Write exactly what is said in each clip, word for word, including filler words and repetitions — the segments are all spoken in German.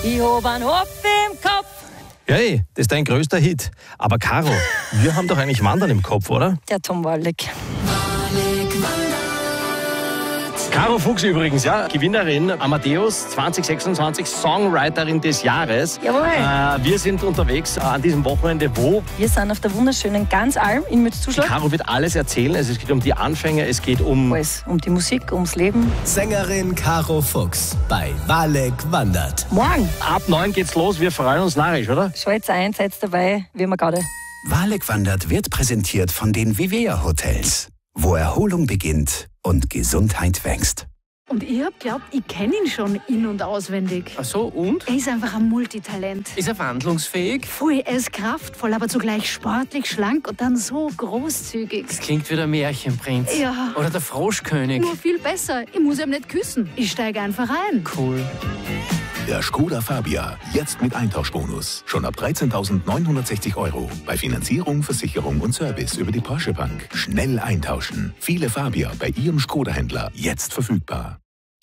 Ich hab einen Hopf im Kopf. Hey, das ist dein größter Hit. Aber Caro, wir haben doch eigentlich Wandern im Kopf, oder? Der Tom Waldeck. Caro Fuchs übrigens, ja, Gewinnerin Amadeus zwanzig sechsundzwanzig, Songwriterin des Jahres. Jawohl. Äh, wir sind unterwegs äh, an diesem Wochenende, wo? Wir sind auf der wunderschönen Ganzalm in Mützzuschlag. Caro wird alles erzählen. Also es geht um die Anfänge, es geht um... Alles. Um die Musik, ums Leben. Sängerin Caro Fuchs bei Waldeck wandert. Morgen. Ab neun geht's los, wir freuen uns narrisch, oder? Schalt's ein, seid dabei, wie wir gerade. Waldeck wandert wird präsentiert von den Vivea Hotels, wo Erholung beginnt und Gesundheit wächst. Und ich hab glaubt, ich kenne ihn schon in- und auswendig. Ach so, und? Er ist einfach ein Multitalent. Ist er wandlungsfähig? Voll, er ist kraftvoll, aber zugleich sportlich, schlank und dann so großzügig. Das klingt wie der Märchenprinz. Ja. Oder der Froschkönig. Nur viel besser. Ich muss ihm nicht küssen. Ich steige einfach ein. Cool. Der Skoda Fabia, jetzt mit Eintauschbonus. Schon ab dreizehntausendneunhundertsechzig Euro. Bei Finanzierung, Versicherung und Service über die Porsche Bank. Schnell eintauschen. Viele Fabia bei Ihrem Skoda-Händler jetzt verfügbar.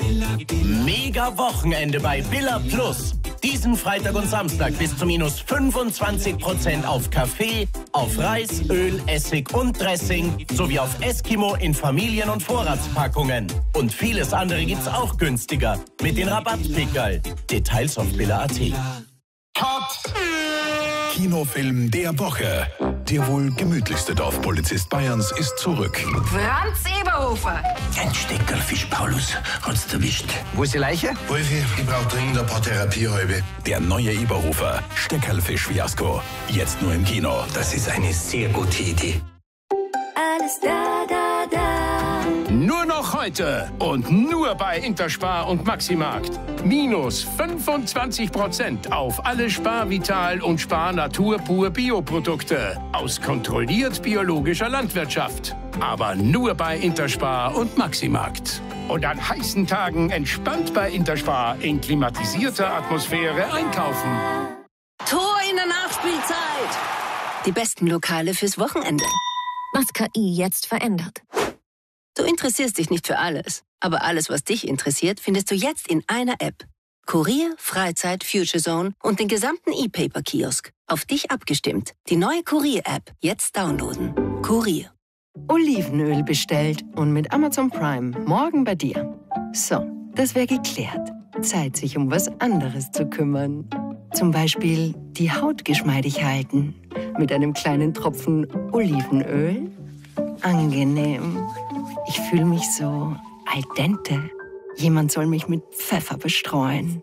Mega Wochenende bei Billa Plus. Diesen Freitag und Samstag bis zu minus fünfundzwanzig Prozent auf Kaffee, auf Reis, Öl, Essig und Dressing sowie auf Eskimo in Familien- und Vorratspackungen. Und vieles andere gibt's auch günstiger mit den Rabattpickerl. Details auf billa punkt at. Kinofilm der Woche. Der wohl gemütlichste Dorfpolizist Bayerns ist zurück. Franz Eberhofer. Ein Steckerfisch, Paulus, hat's erwischt. Wo ist die Leiche? Wolfi, ich brauch dringend ein paar Therapiehalbe. Der neue Eberhofer. Steckerlfisch-Fiasko. Jetzt nur im Kino. Das ist eine sehr gute Idee. Alles da, da, da. Nur noch heute und nur bei Interspar und Maximarkt. Minus fünfundzwanzig Prozent auf alle Spar Vital und Spar Natur pur Bioprodukte aus kontrolliert biologischer Landwirtschaft. Aber nur bei Interspar und Maximarkt. Und an heißen Tagen entspannt bei Interspar in klimatisierter Atmosphäre einkaufen. Tor in der Nachspielzeit. Die besten Lokale fürs Wochenende. Was K I jetzt verändert. Du interessierst dich nicht für alles, aber alles, was dich interessiert, findest du jetzt in einer App. Kurier, Freizeit, Future Zone und den gesamten E-Paper-Kiosk. Auf dich abgestimmt. Die neue Kurier-App. Jetzt downloaden. Kurier. Olivenöl bestellt und mit Amazon Prime morgen bei dir. So, das wäre geklärt. Zeit, sich um was anderes zu kümmern. Zum Beispiel die Haut geschmeidig halten. Mit einem kleinen Tropfen Olivenöl. Angenehm. Ich fühle mich so al dente. Jemand soll mich mit Pfeffer bestreuen.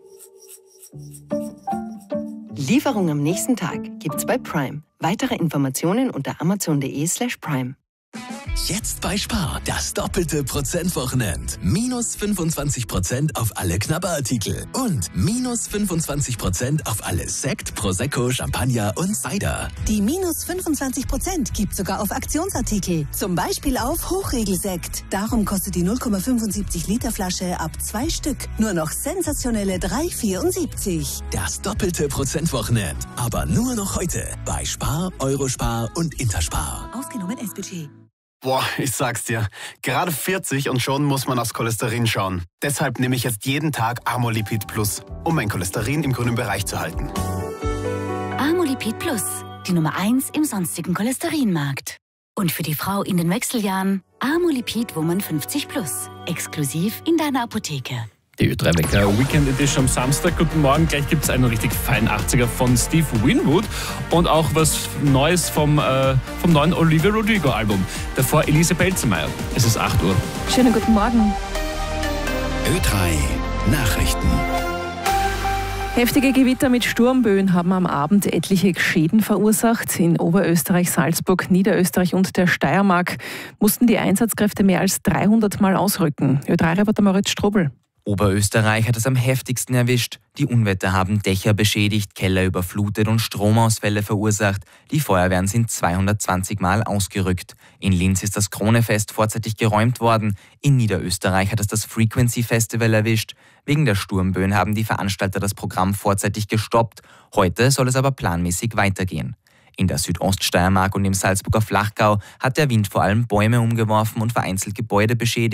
Lieferung am nächsten Tag gibt's bei Prime. Weitere Informationen unter amazon.de slash prime. Jetzt bei Spar, das doppelte Prozentwochenend. Minus fünfundzwanzig Prozent auf alle Knabberartikel und minus fünfundzwanzig Prozent auf alle Sekt, Prosecco, Champagner und Cider. Die minus fünfundzwanzig Prozent gibt sogar auf Aktionsartikel. Zum Beispiel auf Hochregelsekt. Darum kostet die null Komma fünfundsiebzig Liter Flasche ab zwei Stück nur noch sensationelle drei Komma vierundsiebzig. Das doppelte Prozentwochenend. Aber nur noch heute bei Spar, Eurospar und Interspar. Ausgenommen S-Budget. Boah, ich sag's dir, gerade vierzig und schon muss man aufs Cholesterin schauen. Deshalb nehme ich jetzt jeden Tag Amolipid Plus, um mein Cholesterin im grünen Bereich zu halten. Amolipid Plus, die Nummer eins im sonstigen Cholesterinmarkt. Und für die Frau in den Wechseljahren Amolipid Woman fünfzig Plus, exklusiv in deiner Apotheke. Die Ö drei Wecker Weekend Edition am Samstag. Guten Morgen, gleich gibt es einen richtig feinen achtziger von Steve Winwood und auch was Neues vom, äh, vom neuen Olivia Rodrigo Album. Davor Elise Belzemeier. Es ist acht Uhr. Schönen guten Morgen. Ö drei Nachrichten. Heftige Gewitter mit Sturmböen haben am Abend etliche Schäden verursacht. In Oberösterreich, Salzburg, Niederösterreich und der Steiermark mussten die Einsatzkräfte mehr als dreihundert Mal ausrücken. Ö drei Reporter Moritz Strobel. Oberösterreich hat es am heftigsten erwischt. Die Unwetter haben Dächer beschädigt, Keller überflutet und Stromausfälle verursacht. Die Feuerwehren sind zweihundertzwanzig Mal ausgerückt. In Linz ist das Kronefest vorzeitig geräumt worden. In Niederösterreich hat es das Frequency Festival erwischt. Wegen der Sturmböen haben die Veranstalter das Programm vorzeitig gestoppt. Heute soll es aber planmäßig weitergehen. In der Südoststeiermark und im Salzburger Flachgau hat der Wind vor allem Bäume umgeworfen und vereinzelt Gebäude beschädigt.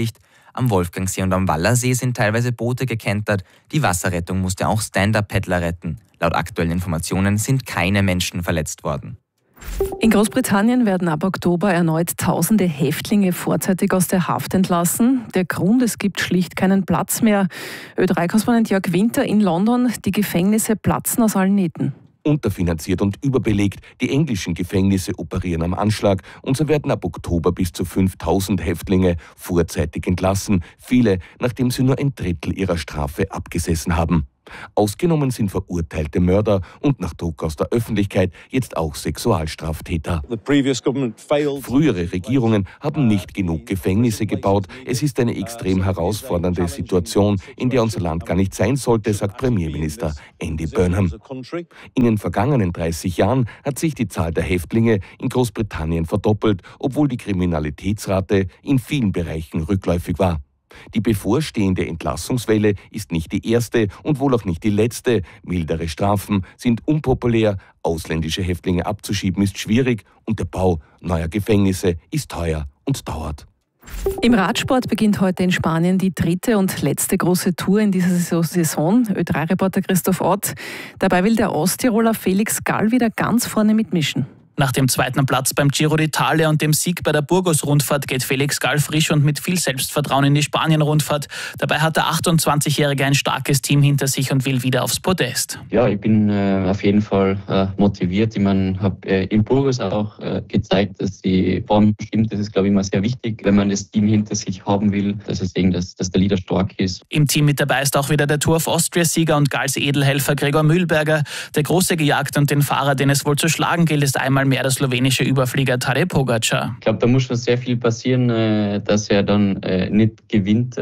Am Wolfgangsee und am Wallersee sind teilweise Boote gekentert. Die Wasserrettung musste auch Stand-Up-Paddler retten. Laut aktuellen Informationen sind keine Menschen verletzt worden. In Großbritannien werden ab Oktober erneut tausende Häftlinge vorzeitig aus der Haft entlassen. Der Grund, es gibt schlicht keinen Platz mehr. Ö drei Korrespondent Jörg Winter in London, die Gefängnisse platzen aus allen Nähten. Unterfinanziert und überbelegt. Die englischen Gefängnisse operieren am Anschlag und so werden ab Oktober bis zu fünftausend Häftlinge vorzeitig entlassen. Viele, nachdem sie nur ein Drittel ihrer Strafe abgesessen haben. Ausgenommen sind verurteilte Mörder und nach Druck aus der Öffentlichkeit jetzt auch Sexualstraftäter. Frühere Regierungen haben nicht genug Gefängnisse gebaut. Es ist eine extrem herausfordernde Situation, in der unser Land gar nicht sein sollte, sagt Premierminister Andy Burnham. In den vergangenen dreißig Jahren hat sich die Zahl der Häftlinge in Großbritannien verdoppelt, obwohl die Kriminalitätsrate in vielen Bereichen rückläufig war. Die bevorstehende Entlassungswelle ist nicht die erste und wohl auch nicht die letzte. Mildere Strafen sind unpopulär, ausländische Häftlinge abzuschieben ist schwierig und der Bau neuer Gefängnisse ist teuer und dauert. Im Radsport beginnt heute in Spanien die dritte und letzte große Tour in dieser Saison. Ö drei Reporter Christoph Ott. Dabei will der Osttiroler Felix Gall wieder ganz vorne mitmischen. Nach dem zweiten Platz beim Giro d'Italia und dem Sieg bei der Burgos-Rundfahrt geht Felix Gall frisch und mit viel Selbstvertrauen in die Spanien-Rundfahrt. Dabei hat der achtundzwanzigjährige ein starkes Team hinter sich und will wieder aufs Podest. Ja, ich bin äh, auf jeden Fall äh, motiviert. Ich meine, habe äh, in Burgos auch äh, gezeigt, dass die Form stimmt. Das ist, glaube ich, immer sehr wichtig, wenn man das Team hinter sich haben will, dass es sehen, dass, dass der Leader stark ist. Im Team mit dabei ist auch wieder der Tour of Austria-Sieger und Galls Edelhelfer Gregor Mühlberger. Der große Gejagte und den Fahrer, den es wohl zu schlagen gilt, ist einmal mehr der slowenische Überflieger Tadej Pogačar. Ich glaube, da muss schon sehr viel passieren, dass er dann nicht gewinnt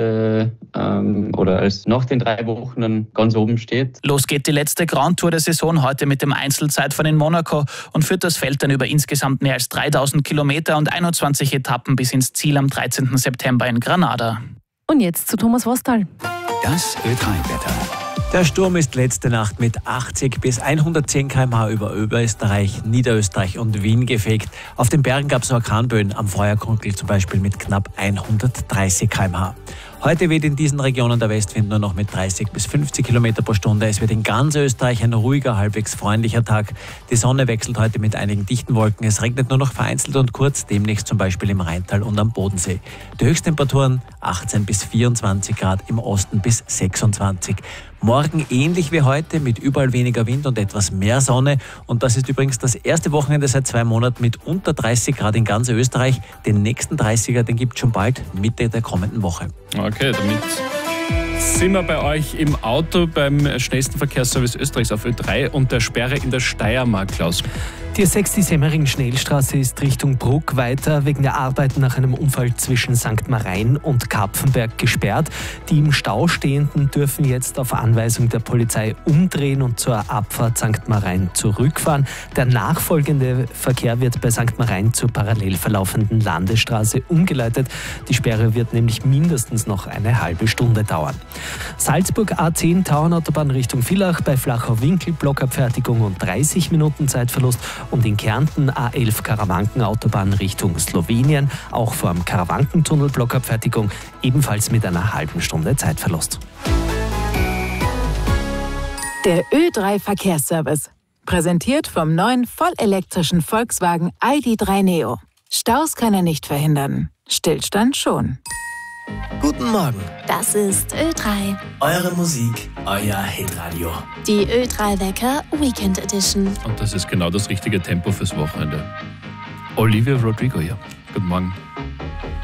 oder als nach den drei Wochen dann ganz oben steht. Los geht die letzte Grand Tour der Saison heute mit dem Einzelzeitfahren in Monaco und führt das Feld dann über insgesamt mehr als dreitausend Kilometer und einundzwanzig Etappen bis ins Ziel am dreizehnten September in Granada. Und jetzt zu Thomas Wostal. Das Ö drei Wetter. Der Sturm ist letzte Nacht mit achtzig bis hundertzehn Kilometer pro Stunde über Oberösterreich, Niederösterreich und Wien gefegt. Auf den Bergen gab es Orkanböen, am Feuerkunkel zum Beispiel mit knapp hundertdreißig Kilometer pro Stunde. Heute weht in diesen Regionen der Westwind nur noch mit dreißig bis fünfzig Kilometer pro Stunde. Es wird in ganz Österreich ein ruhiger, halbwegs freundlicher Tag. Die Sonne wechselt heute mit einigen dichten Wolken. Es regnet nur noch vereinzelt und kurz, demnächst zum Beispiel im Rheintal und am Bodensee. Die Höchsttemperaturen achtzehn bis vierundzwanzig Grad, im Osten bis sechsundzwanzig. Morgen ähnlich wie heute mit überall weniger Wind und etwas mehr Sonne. Und das ist übrigens das erste Wochenende seit zwei Monaten mit unter dreißig Grad in ganz Österreich. Den nächsten dreißiger, den gibt es schon bald, Mitte der kommenden Woche. Okay, damit sind wir bei euch im Auto beim schnellsten Verkehrsservice Österreichs auf Ö drei und der Sperre in der Steiermark, Klaus. Die S sechs, die Semmering-Schnellstraße, ist Richtung Bruck weiter wegen der Arbeiten nach einem Unfall zwischen Sankt Marein und Kapfenberg gesperrt. Die im Stau Stehenden dürfen jetzt auf Anweisung der Polizei umdrehen und zur Abfahrt Sankt Marein zurückfahren. Der nachfolgende Verkehr wird bei Sankt Marein zur parallel verlaufenden Landesstraße umgeleitet. Die Sperre wird nämlich mindestens noch eine halbe Stunde dauern. Salzburg A zehn Tauernautobahn Richtung Villach, bei Flachau-Winkel Blockabfertigung und dreißig Minuten Zeitverlust. Und in Kärnten A elf Karawankenautobahn Richtung Slowenien, auch vor dem Karawankentunnel Blockabfertigung, ebenfalls mit einer halben Stunde Zeitverlust. Der Ö drei Verkehrsservice. Präsentiert vom neuen vollelektrischen Volkswagen I D drei Neo. Staus kann er nicht verhindern. Stillstand schon. Guten Morgen. Das ist Ö drei. Eure Musik, euer Hitradio. Die Ö drei Wecker Weekend Edition. Und das ist genau das richtige Tempo fürs Wochenende. Olivia Rodrigo hier. Guten Morgen.